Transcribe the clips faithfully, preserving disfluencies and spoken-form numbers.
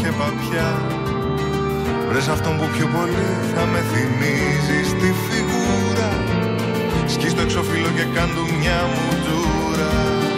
και παπιά. Βρες αυτόν που πιο πολύ θα με θυμίζει στη φιγούρα. Σκείς το εξώφυλλο και κάν του μια μουτζούρα.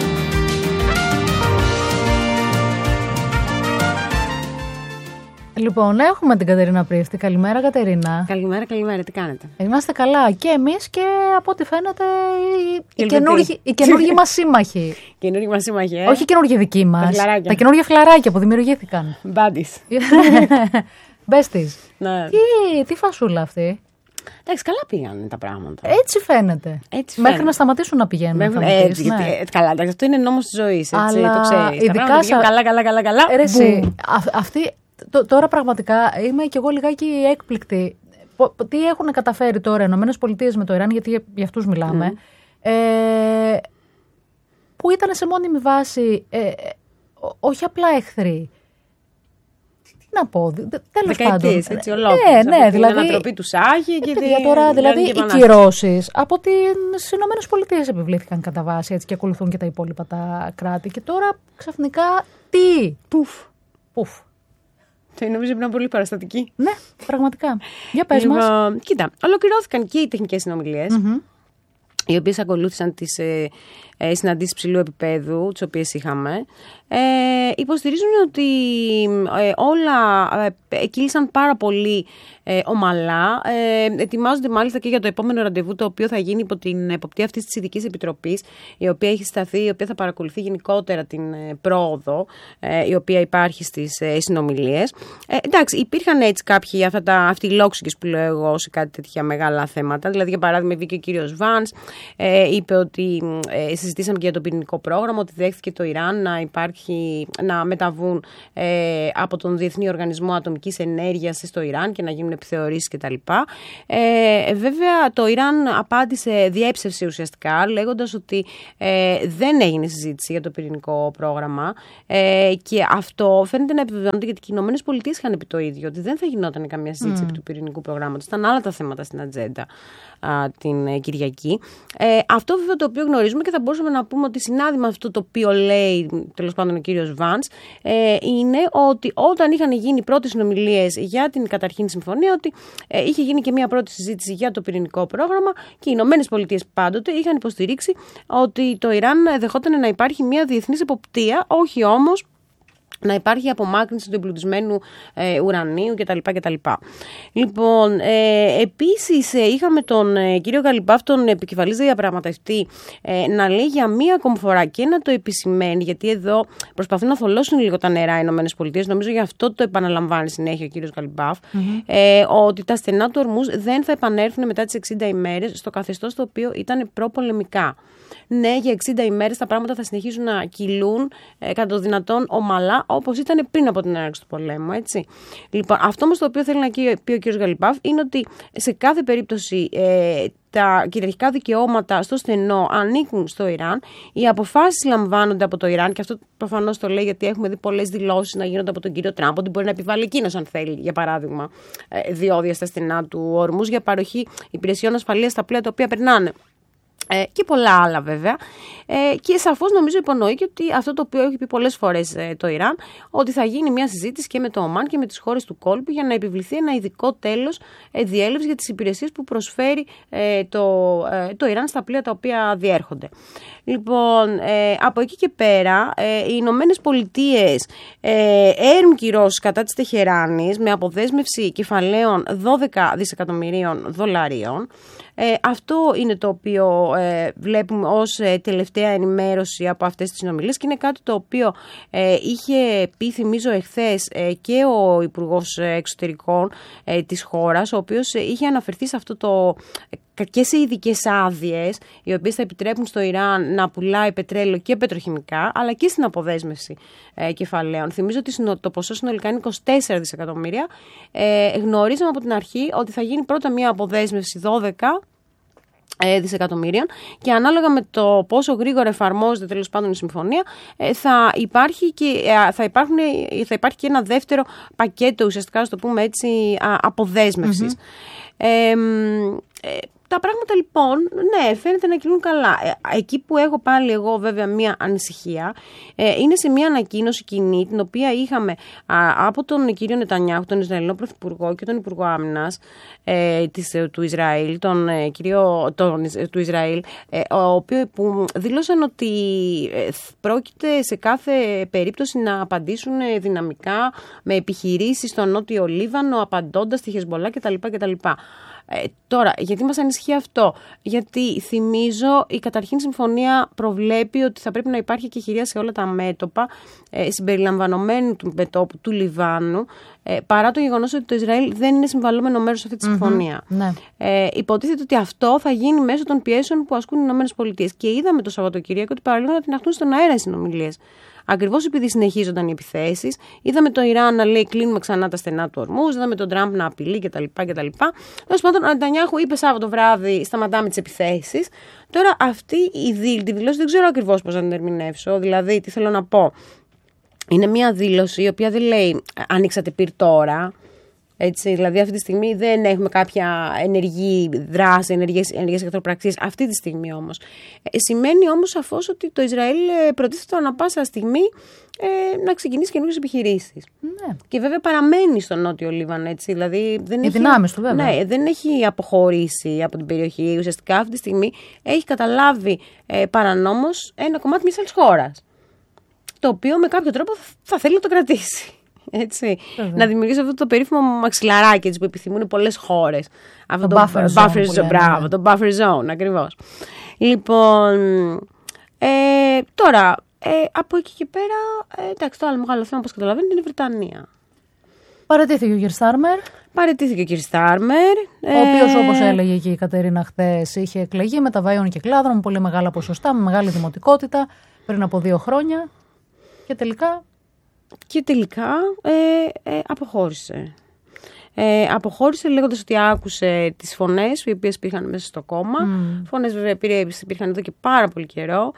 Λοιπόν, έχουμε την Κατερίνα Πρίφτη. Καλημέρα, Κατερίνα. Καλημέρα, καλημέρα. Τι κάνετε? Είμαστε καλά και εμείς και από ό,τι φαίνεται οι καινούργοι, οι καινούργοι μας σύμμαχοι. Καινούργοι μας σύμμαχοι, ε? Όχι οι καινούργοι δικοί μας. Τα, τα καινούργια φιλαράκια που δημιουργήθηκαν. Μπάντις. Μπέστης. Ναι. Τι, τι φασούλα αυτή. Εντάξει, καλά πήγαν τα πράγματα. Έτσι φαίνεται. Έτσι Μέχρι να σταματήσουν να πηγαίνουν. Μέχρι, θα έτσι, ναι. γιατί, καλά, εντάξει, αυτό είναι νόμος της ζωής. Έτσι, αλλά το ξέρεις. ειδικά σα... Καλά, καλά, καλά, καλά. Ρε, εσύ, αυτή, τ, τώρα πραγματικά είμαι κι εγώ λιγάκι έκπληκτη. Τι έχουν καταφέρει τώρα οι Ηνωμένες Πολιτείες με το Ιράν, γιατί για αυτούς μιλάμε. Mm. Ε, που ήταν σε μόνιμη βάση, ε, όχι απλά εχθροί. Να πω, τέλος πάντων. Έτσι, ολόκληρες. Ναι, ναι, δηλαδή. Την ανατροπή του Σάχη και την. Τώρα, δηλαδή, οι κυρώσεις από τις Ηνωμένες Πολιτείες επιβλήθηκαν κατά βάση έτσι, και ακολουθούν και τα υπόλοιπα τα κράτη. Και τώρα ξαφνικά τι. Πουφ. Πουφ. Το νομίζω ήταν πολύ παραστατική. Ναι, πραγματικά. Για πες μας. Κοίτα, ολοκληρώθηκαν και οι τεχνικές συνομιλίες, mm-hmm. οι οποίες ακολούθησαν τις ε, ε, συναντήσεις ψηλού επίπεδου, τις οποίες είχαμε. Ε, υποστηρίζουν ότι ε, όλα ε, κύλησαν πάρα πολύ ε, ομαλά. Ε, ετοιμάζονται μάλιστα και για το επόμενο ραντεβού, το οποίο θα γίνει υπό την εποπτεία αυτής της ειδικής επιτροπής, η οποία έχει σταθεί, η οποία θα παρακολουθεί γενικότερα την ε, πρόοδο, ε, η οποία υπάρχει στις ε, συνομιλίες. Ε, εντάξει, υπήρχαν έτσι κάποιοι αυτά τα αυτιλόξυγες που λέω εγώ σε κάτι τέτοια μεγάλα θέματα. Δηλαδή, για παράδειγμα, βγήκε ο κύριος Βάνς, ε, είπε ότι ε, συζητήσαμε και για το πυρηνικό πρόγραμμα, ότι δέχθηκε το Ιράν να υπάρχει να μεταβούν ε, από τον Διεθνή Οργανισμό Ατομικής Ενέργειας στο Ιράν και να γίνουν επιθεωρήσεις κτλ. Ε, βέβαια, το Ιράν απάντησε, διέψευσε ουσιαστικά, λέγοντας ότι ε, δεν έγινε συζήτηση για το πυρηνικό πρόγραμμα ε, και αυτό φαίνεται να επιβεβαιώνεται, γιατί οι Ηνωμένες Πολιτείες είχαν πει το ίδιο, ότι δεν θα γινόταν καμία συζήτηση mm. επί του πυρηνικού προγράμματος. Ήταν άλλα τα θέματα στην ατζέντα α, την ε, Κυριακή. Ε, αυτό βέβαια το οποίο γνωρίζουμε και θα μπορούσαμε να πούμε ότι συνάδει με αυτό το οποίο λέει τέλος πάντων ο κύριος Βάνς, ε, είναι ότι όταν είχαν γίνει πρώτες συνομιλίες για την καταρχήν συμφωνία, ότι ε, είχε γίνει και μια πρώτη συζήτηση για το πυρηνικό πρόγραμμα και οι Ηνωμένες Πολιτείες πάντοτε είχαν υποστηρίξει ότι το Ιράν δεχόταν να υπάρχει μια διεθνής εποπτεία, όχι όμως να υπάρχει απομάκρυνση του εμπλουτισμένου ε, ουρανίου κτλ. κτλ. Λοιπόν, ε, επίσης ε, είχαμε τον ε, κύριο Γαλιμπάφ, τον επικεφαλής διαπραγματευτή, ε, να λέει για μία ακόμη φορά και να το επισημαίνει, γιατί εδώ προσπαθούν να θολώσουν λίγο τα νερά οι Ηνωμένες Πολιτείες, νομίζω γι' αυτό το επαναλαμβάνει συνέχεια ο κύριος Γαλιμπάφ, mm-hmm. ε, ότι τα στενά του Ορμούζ δεν θα επανέλθουν μετά τις εξήντα ημέρες στο καθεστώς το οποίο ήταν προπολεμικά. Ναι, για εξήντα ημέρες τα πράγματα θα συνεχίσουν να κυλούν ε, κατά το δυνατόν ομαλά, όπως ήταν πριν από την έναρξη του πολέμου, έτσι. Λοιπόν, αυτό όμως το οποίο θέλει να πει ο κ. Γαλιμπάφ είναι ότι σε κάθε περίπτωση ε, τα κυριαρχικά δικαιώματα στο στενό ανήκουν στο Ιράν, οι αποφάσεις λαμβάνονται από το Ιράν, και αυτό προφανώς το λέει γιατί έχουμε δει πολλές δηλώσεις να γίνονται από τον κύριο Τραμπ, ότι μπορεί να επιβάλλει εκείνος, αν θέλει, για παράδειγμα, ε, διόδια στα στενά του Ορμούζ για παροχή υπηρεσιών ασφαλείας στα πλοία τα οποία περνάνε. Ε, και πολλά άλλα βέβαια. Ε, και σαφώς νομίζω υπονοεί και ότι αυτό το οποίο έχει πει πολλές φορές ε, το Ιράν, ότι θα γίνει μια συζήτηση και με το Ομάν και με τις χώρες του κόλπου για να επιβληθεί ένα ειδικό τέλος ε, διέλευσης για τις υπηρεσίες που προσφέρει ε, το, ε, το Ιράν στα πλοία τα οποία διέρχονται. Λοιπόν, ε, από εκεί και πέρα, ε, οι Ηνωμένες Πολιτείες ε, έρουν κυρώσεις κατά της Τεχεράνης με αποδέσμευση κεφαλαίων δώδεκα δισεκατομμυρίων δολαρίων. Ε, αυτό είναι το οποίο ε, βλέπουμε ως ε, τελευταία ενημέρωση από αυτές τις συνομιλίες, και είναι κάτι το οποίο ε, είχε πει, θυμίζω, εχθές ε, και ο Υπουργός Εξωτερικών ε, της χώρας, ο οποίος ε, είχε αναφερθεί σε αυτό το ε, και σε ειδικές άδειες, οι οποίες θα επιτρέπουν στο Ιράν να πουλάει πετρέλαιο και πετροχημικά, αλλά και στην αποδέσμευση ε, κεφαλαίων. Θυμίζω ότι το ποσό συνολικά είναι είκοσι τέσσερα δισεκατομμύρια. Ε, γνωρίζαμε από την αρχή ότι θα γίνει πρώτα μια αποδέσμευση δώδεκα δισεκατομμύριων, και ανάλογα με το πόσο γρήγορα εφαρμόζεται τέλος πάντων η συμφωνία, θα υπάρχει και, θα υπάρχουν, θα υπάρχει και ένα δεύτερο πακέτο, ουσιαστικά, να το πούμε έτσι, αποδέσμευσης. Mm-hmm. Ε, τα πράγματα λοιπόν, ναι, φαίνεται να κινούν καλά. Ε, εκεί που έχω πάλι εγώ βέβαια μία ανησυχία, ε, είναι σε μία ανακοίνωση κοινή, την οποία είχαμε α, από τον κύριο Νετανιάχου, τον Ισραηλινό Πρωθυπουργό και τον Υπουργό Άμυνας ε, της, του Ισραήλ, τον ε, κύριο τον, του Ισραήλ, ε, ο οποίο, που δήλωσαν ότι ε, πρόκειται σε κάθε περίπτωση να απαντήσουν δυναμικά με επιχειρήσεις στο Νότιο Λίβανο, απαντώντας στη Χεσμολά κτλ. κτλ. Ε, τώρα, γιατί μας ανησυχεί αυτό? Γιατί θυμίζω η καταρχήν συμφωνία προβλέπει ότι θα πρέπει να υπάρχει και χειρία σε όλα τα μέτωπα, ε, συμπεριλαμβανομένου του μετώπου του Λιβάνου, ε, παρά το γεγονός ότι το Ισραήλ δεν είναι συμβαλόμενο μέρος σε αυτή τη συμφωνία. Mm-hmm, ναι. ε, υποτίθεται ότι αυτό θα γίνει μέσω των πιέσεων που ασκούν οι ΗΠΑ. Και είδαμε το Σαββατοκύριακο ότι παραλίγο να την αχτούν στον αέρα οι συνομιλίες. Ακριβώς επειδή συνεχίζονταν οι επιθέσεις, είδαμε το Ιράν να λέει κλείνουμε ξανά τα στενά του ορμούς, είδαμε τον Τραμπ να απειλεί κτλ. κτλ. Τέλος πάντων, ο Νετανιάχου είπε Σάββατο βράδυ: σταματάμε τις επιθέσεις. Τώρα, αυτή η δήλωση δεν ξέρω ακριβώς πώς να την ερμηνεύσω. Δηλαδή, τι θέλω να πω. Είναι μια δήλωση η οποία δεν λέει ανοίξατε πυρ τώρα. Έτσι, δηλαδή, αυτή τη στιγμή δεν έχουμε κάποια ενεργή δράση, ενεργές, ενεργές εχθροπραξίες. Αυτή τη στιγμή όμως. Ε, σημαίνει όμως σαφώς ότι το Ισραήλ προτίθεται ανά πάσα στιγμή ε, να ξεκινήσει καινούργιες επιχειρήσεις. Ναι. Και βέβαια παραμένει στο Νότιο Λίβανο. Έτσι, δηλαδή, δεν Οι έχει, δυνάμεις του, βέβαια. Ναι, δεν έχει αποχωρήσει από την περιοχή. Ουσιαστικά αυτή τη στιγμή έχει καταλάβει ε, παρανόμως ένα κομμάτι μιας άλλης χώρας. Το οποίο με κάποιο τρόπο θα θέλει να το κρατήσει. Έτσι. Mm-hmm. Να δημιουργήσει αυτό το περίφημο μαξιλαράκι έτσι, που επιθυμούν πολλές χώρες. Αυτό το, το buffer, buffer zone. Μπράβο, το buffer zone, ακριβώς. Λοιπόν, ε, τώρα, ε, από εκεί και πέρα, ε, εντάξει, το άλλο μεγάλο θέμα, όπως καταλαβαίνετε, είναι η Βρετανία. Παραιτήθηκε ο κ. Στάρμερ. Παραιτήθηκε ο κ. Στάρμερ. Ο οποίος, όπως έλεγε και η Κατερίνα χθες, είχε εκλεγεί με τα βαΐων και κλάδων, με πολύ μεγάλα ποσοστά, με μεγάλη δημοτικότητα, πριν από δύο χρόνια. Και τελικά. Και τελικά ε, ε, αποχώρησε. Ε, αποχώρησε λέγοντας ότι άκουσε τις φωνές οι οποίες υπήρχαν μέσα στο κόμμα. Mm. Φωνές βέβαια υπήρχαν εδώ και πάρα πολύ καιρό.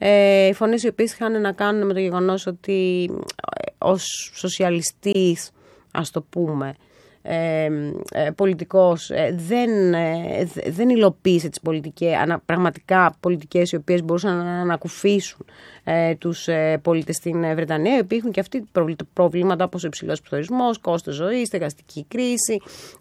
Ε, φωνές οι οποίες είχαν να κάνουν με το γεγονός ότι ε, ως σοσιαλιστής, ας το πούμε, Ε, ε, πολιτικός ε, δεν, ε, δεν υλοποίησε τις πολιτικές, ανα, πραγματικά πολιτικές οι οποίες μπορούσαν να ανακουφίσουν ε, τους ε, πολίτες στην ε, Βρετανία. Υπάρχουν και αυτοί προβλήματα όπως ο υψηλός πληθωρισμός, κόστος ζωής, στεγαστική κρίση,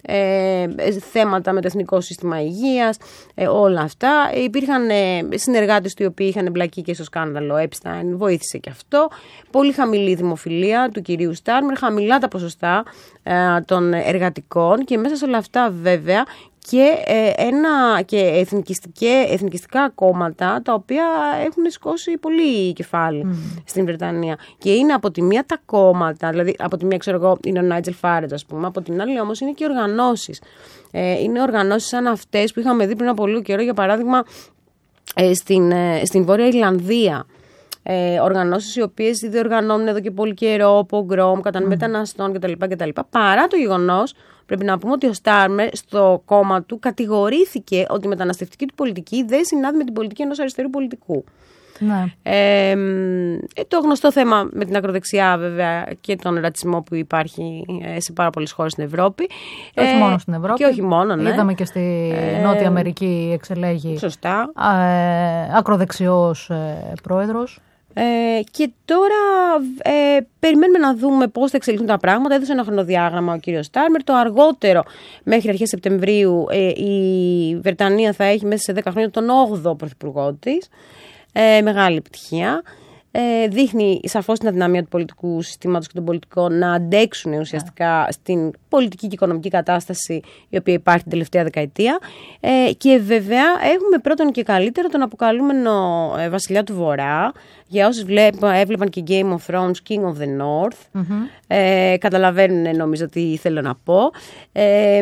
ε, θέματα με το εθνικό σύστημα υγείας, ε, όλα αυτά. Ε, υπήρχαν ε, συνεργάτες οι οποίοι είχαν εμπλακεί και στο σκάνδαλο Epstein, βοήθησε και αυτό. Πολύ χαμηλή δημοφιλία του κυρίου Στάρμερ, χαμηλά τα ποσοστά ε, των εργατικών και μέσα σε όλα αυτά βέβαια και, ε, ένα, και εθνικιστικά κόμματα τα οποία έχουν σηκώσει πολύ κεφάλι mm. στην Βρετανία. Και είναι από τη μία τα κόμματα, δηλαδή από τη μία ξέρω εγώ είναι ο Νάιτζελ Φάρετζ ας πούμε, από την άλλη όμως είναι και οργανώσεις. Ε, είναι οργανώσεις σαν αυτές που είχαμε δει πριν από λίγο καιρό, για παράδειγμα ε, στην, ε, στην Βόρεια Ιρλανδία. Ε, οργανώσεις οι οποίες διοργανώνουν εδώ και πολύ καιρό πογκρόμ κατά mm. μεταναστών κτλ, κτλ. Παρά το γεγονός, πρέπει να πούμε ότι ο Στάρμερ στο κόμμα του κατηγορήθηκε ότι η μεταναστευτική του πολιτική δεν συνάδει με την πολιτική ενός αριστερού πολιτικού. Ναι. Ε, ε, το γνωστό θέμα με την ακροδεξιά βέβαια και τον ρατσισμό που υπάρχει ε, σε πάρα πολλές χώρες στην Ευρώπη. Και όχι ε, μόνο στην Ευρώπη. Και όχι μόνο, ναι. Είδαμε και στη ε, Νότια Αμερική εξελέγει σωστά. Ε, ακροδεξιός ε, πρόεδρος. Ε, και τώρα ε, περιμένουμε να δούμε πώς θα εξελιχθούν τα πράγματα. Έδωσε ένα χρονοδιάγραμμα ο κύριος Στάρμερ. Το αργότερο, μέχρι αρχές Σεπτεμβρίου, ε, η Βρετανία θα έχει μέσα σε δέκα χρόνια τον όγδοο πρωθυπουργό της. Ε, μεγάλη επιτυχία. Ε, δείχνει σαφώς την αδυναμία του πολιτικού συστήματος και των πολιτικών να αντέξουν ουσιαστικά yeah. στην πολιτική και οικονομική κατάσταση η οποία υπάρχει την τελευταία δεκαετία. Ε, και βέβαια έχουμε πρώτον και καλύτερο τον αποκαλούμενο ε, βασιλιά του Βορρά. Για όσους βλέπα, έβλεπαν και Game of Thrones, King of the North. Mm-hmm. Ε, καταλαβαίνουν νομίζω τι θέλω να πω. Ε,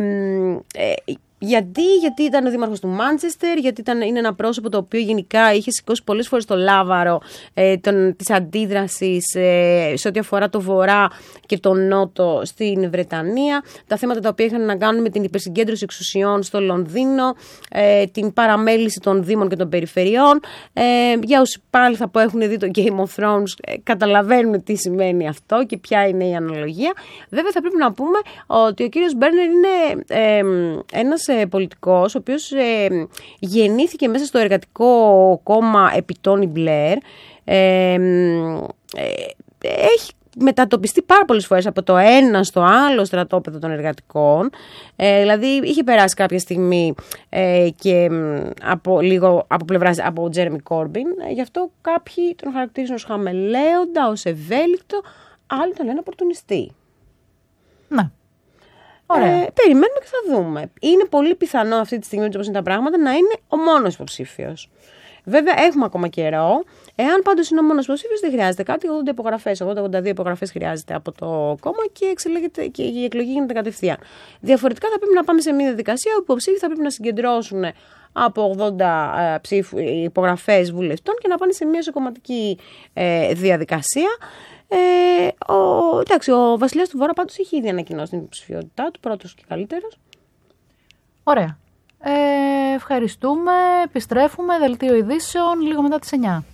ε, Γιατί, γιατί ήταν ο δήμαρχος του Μάντσεστερ, γιατί ήταν, είναι ένα πρόσωπο το οποίο γενικά είχε σηκώσει πολλές φορές το λάβαρο ε, των, της αντίδρασης ε, σε ό,τι αφορά το Βορρά και τον Νότο στην Βρετανία, τα θέματα τα οποία είχαν να κάνουν με την υπερσυγκέντρωση εξουσιών στο Λονδίνο, ε, την παραμέληση των δήμων και των περιφερειών. Ε, για όσοι πάλι θα πω έχουν δει το Game of Thrones, ε, καταλαβαίνουν τι σημαίνει αυτό και ποια είναι η αναλογία. Βέβαια θα πρέπει να πούμε ότι ο κύριος Μπέρνερ είναι ε, ένας ε, πολιτικός, ο οποίος ε, γεννήθηκε μέσα στο εργατικό κόμμα επί Τόνι Μπλερ. Ε, ε, έχει μετατοπιστεί πάρα πολλές φορές από το ένα στο άλλο στρατόπεδο των εργατικών. Ε, δηλαδή είχε περάσει κάποια στιγμή ε, και από, λίγο από πλευράς από Τζέρεμι Κόρμπιν. Ε, γι' αυτό κάποιοι τον χαρακτηρίζουν ως χαμελέοντα, ως ευέλικτο, άλλοι τον λένε οπορτουνιστή. Ναι. Ωραία. Ε, περιμένουμε και θα δούμε. Είναι πολύ πιθανό αυτή τη στιγμή, όπως είναι τα πράγματα, να είναι ο μόνος υποψήφιος. Βέβαια, έχουμε ακόμα καιρό. Εάν πάντως είναι ο μόνος υποψήφιος, δεν χρειάζεται κάτι. ογδόντα υπογραφές, ογδόντα ογδόντα δύο υπογραφές χρειάζεται από το κόμμα και, εξελέγεται, και η εκλογή γίνεται κατευθείαν. Διαφορετικά, θα πρέπει να πάμε σε μια διαδικασία όπου οι υποψήφοι θα πρέπει να συγκεντρώσουν από ογδόντα υπογραφές βουλευτών και να πάνε σε μια ισοκομματική ε, διαδικασία. Ε, ο, εντάξει, ο Βασιλιάς του Βορρά πάντως έχει ήδη ανακοινώσει την υποψηφιότητά του, πρώτος και καλύτερος. Ωραία. Ε, ευχαριστούμε. Επιστρέφουμε. Δελτίο ειδήσεων λίγο μετά τις εννιά.